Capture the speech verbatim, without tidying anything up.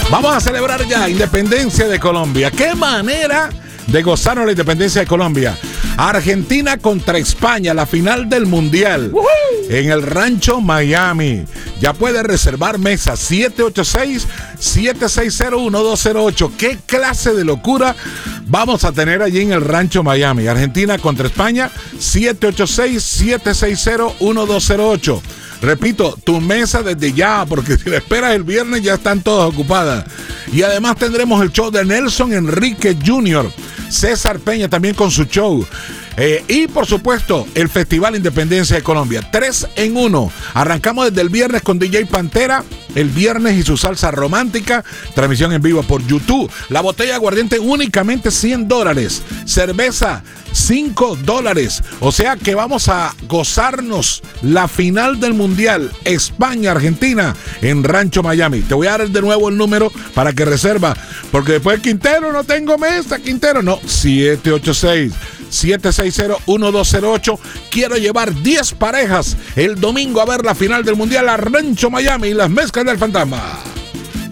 Vamos a celebrar ya Independencia de Colombia. ¡Qué manera de gozarnos la Independencia de Colombia! Argentina contra España, la final del Mundial. ¡Woohoo! En el Rancho Miami. Ya puedes reservar mesa siete ocho seis, siete seis cero, uno dos cero ocho. ¿Qué clase de locura vamos a tener allí en el Rancho Miami? Argentina contra España, siete ocho seis, siete seis cero, uno dos cero ocho. Repito, tu mesa desde ya, porque si la esperas el viernes ya están todas ocupadas. Y además tendremos el show de Nelson Enrique junior, César Peña también con su show. Eh, y por supuesto, el Festival Independencia de Colombia. Tres en uno. Arrancamos desde el viernes con D J Pantera. El viernes y su salsa romántica. Transmisión en vivo por YouTube. La botella de aguardiente únicamente cien dólares. Cerveza cinco dólares. O sea que vamos a gozarnos la final del Mundial. España-Argentina en Rancho Miami. Te voy a dar de nuevo el número para que reserva. Porque después Quintero, no tengo mesa, Quintero. No, siete ocho seis, siete seis cero, uno dos cero ocho. Quiero llevar diez parejas el domingo a ver la final del Mundial a Rancho Miami y las mezclas del fantasma.